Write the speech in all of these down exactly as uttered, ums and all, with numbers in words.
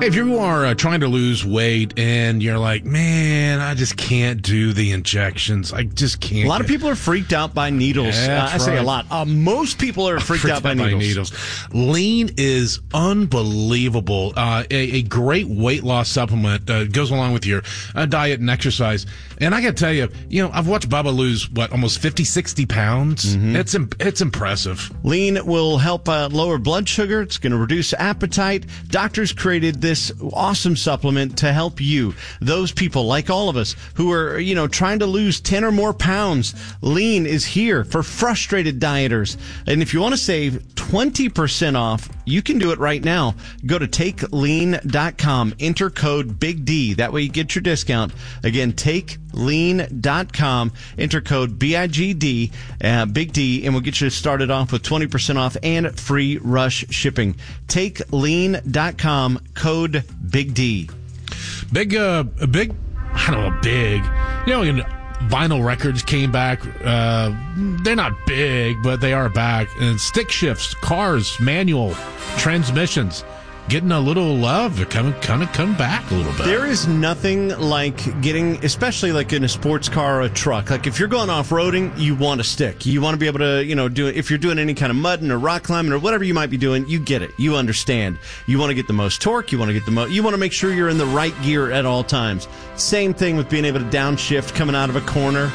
Hey, if you are uh, trying to lose weight and you're like, man, I just can't do the injections. I just can't. A lot of people are freaked out by needles. Yeah, uh, I say right. a lot. Uh, most people are freaked, freaked out, by, out needles. by needles. Lean is unbelievable. Uh, a, a great weight loss supplement uh, goes along with your uh, diet and exercise. And I got to tell you, you know, I've watched Bubba lose, what, almost fifty, sixty pounds? Mm-hmm. It's, it's impressive. Lean will help uh, lower blood sugar. It's going to reduce appetite. Doctors created this awesome supplement to help you. Those people, like all of us, who are, you know, trying to lose ten or more pounds. Lean is here for frustrated dieters. And if you want to save twenty percent off, you can do it right now. Go to take lean dot com. Enter code Big D. That way you get your discount. Again, take lean dot com. Enter code B I G D, uh, Big D, and we'll get you started off with twenty percent off and free rush shipping. take lean dot com, code Big D. Big, uh, big, I don't know, big. You know, in vinyl records came back. Uh, they're not big, but they are back. And stick shifts, cars, manual, transmissions, getting a little love. They're coming, kind of come back a little bit. There is nothing like getting, especially like in a sports car or a truck. Like if you're going off-roading, you want a stick. You want to be able to, you know, do it. If you're doing any kind of mudding or rock climbing or whatever you might be doing, you get it. You understand. You want to get the most torque. You want to get the most, you want to make sure you're in the right gear at all times. Same thing with being able to downshift coming out of a corner.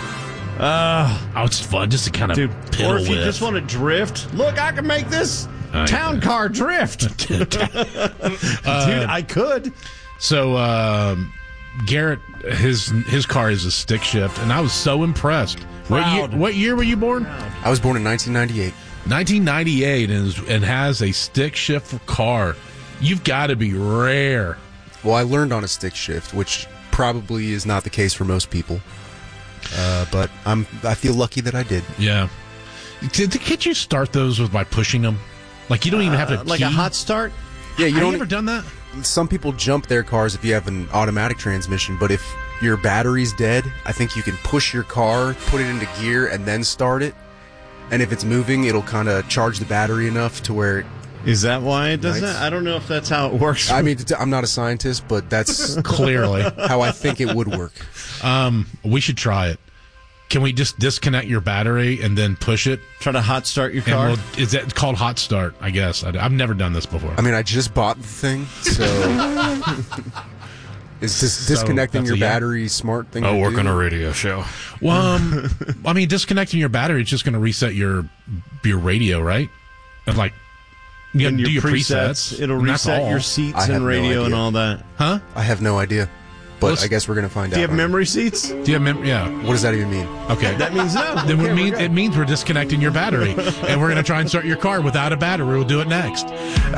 Uh, oh, it's fun just to kind of dude, piddle or if you with. just want to drift, look, I can make this I town know. car drift. uh, Dude, I could. So, um, Garrett, his his car is a stick shift, and I was so impressed. What year, what year were you born? I was born in nineteen ninety-eight. nineteen ninety-eight, and, and has a stick shift car. You've got to be rare. Well, I learned on a stick shift, which probably is not the case for most people. Uh, but I'm I feel lucky that I did. Yeah. Did, can't you start those with by pushing them? Like you don't even have to uh, like key? a hot start. Yeah, you have don't you ever done that? Some people jump their cars if you have an automatic transmission, but if your battery's dead, I think you can push your car, put it into gear, and then start it. And if it's moving, it'll kind of charge the battery enough to where. It Is that why it does that? I don't know if that's how it works. I mean, I'm not a scientist, but that's clearly how I think it would work. Um, we should try it. Can we just disconnect your battery and then push it? Try to hot start your car? We'll, is that called hot start? I guess. I, I've never done this before. I mean, I just bought the thing, so is this So, disconnecting your a, yeah. battery smart thing? Oh, to work do? on a radio show. Well, um, I mean, disconnecting your battery is just going to reset your your radio, right? And like, you and do your your presets. presets. It'll and that's reset all. your seats I have and no radio and idea. all that. Huh? I have no idea, but Well, I guess we're going to find Do you out. have memory seats? Do you have mem- Yeah. What does that even mean? Okay. That means no. Then Okay, it, mean, we're good. it means we're disconnecting your battery, and we're going to try and start your car without a battery. We'll do it next.